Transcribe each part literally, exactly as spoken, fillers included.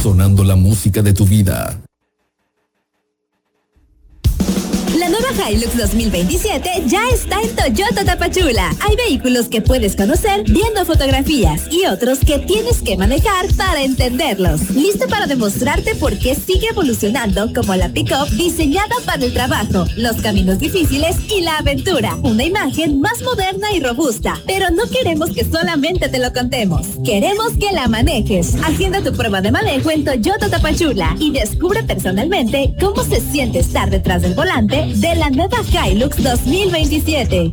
sonando la música de tu vida. La nueva Hilux dos mil veintisiete ya está en Toyota Tapachula. Hay vehículos que puedes conocer viendo fotografías y otros que tienes que manejar para entenderlos. Listo para demostrarte por qué sigue evolucionando como la pick-up diseñada para el trabajo, los caminos difíciles y la aventura. Una imagen más moderna y robusta, pero no queremos que solamente te lo contemos. Queremos que la manejes. Agenda tu prueba de manejo en Toyota Tapachula y descubre personalmente cómo se siente estar detrás del volante de la nueva Hilux dos mil veintisiete.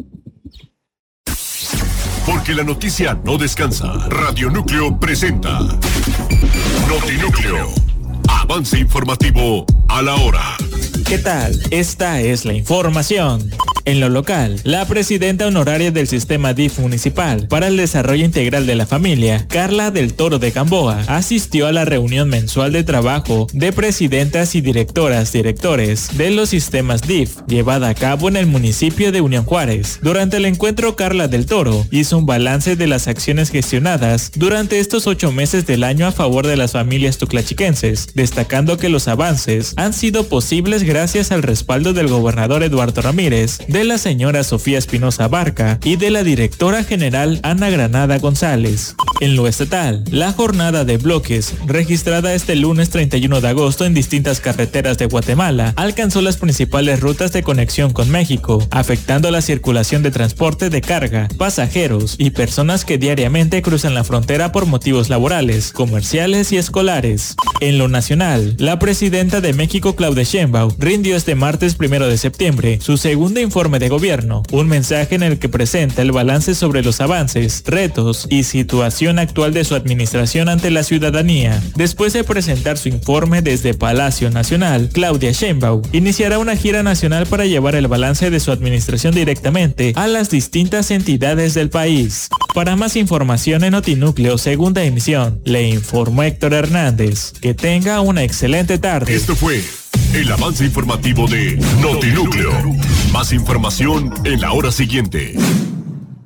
Porque la noticia no descansa. Radio Núcleo presenta Notinúcleo. Avance informativo a la hora. ¿Qué tal? Esta es la información. En lo local, la presidenta honoraria del sistema D I F municipal para el desarrollo integral de la familia, Carla del Toro de Gamboa, asistió a la reunión mensual de trabajo de presidentas y directoras directores de los sistemas D I F, llevada a cabo en el municipio de Unión Juárez. Durante el encuentro, Carla del Toro hizo un balance de las acciones gestionadas durante estos ocho meses del año a favor de las familias tuclachiquenses, destacando que los avances han sido posibles gracias al respaldo del gobernador Eduardo Ramírez, de la señora Sofía Espinosa Barca y de la directora general Ana Granada González. En lo estatal, la jornada de bloques, registrada este lunes treinta y uno de agosto en distintas carreteras de Guatemala, alcanzó las principales rutas de conexión con México, afectando la circulación de transporte de carga, pasajeros y personas que diariamente cruzan la frontera por motivos laborales, comerciales y escolares. En lo nacional, la presidenta de México, Claudia Sheinbaum, rindió este martes primero de septiembre su segunda información de gobierno, un mensaje en el que presenta el balance sobre los avances, retos y situación actual de su administración ante la ciudadanía. Después de presentar su informe desde Palacio Nacional, Claudia Sheinbaum iniciará una gira nacional para llevar el balance de su administración directamente a las distintas entidades del país. Para más información en Notinúcleo segunda emisión, le informó Héctor Hernández. Que tenga una excelente tarde. Esto fue el avance informativo de Notinúcleo. Más información en la hora siguiente.